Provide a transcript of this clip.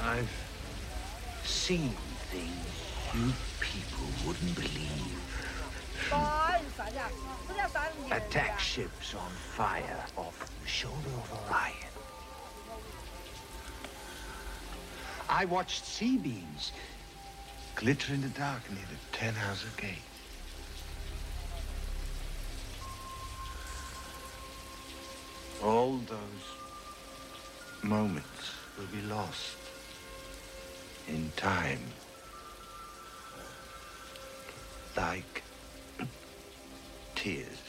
I've seen things you people wouldn't believe. Attack ships on fire off the shoulder of Orion. I watched sea beams glitter in the dark near the Tannhauser Gate. All those moments will be lost in time. Like tears.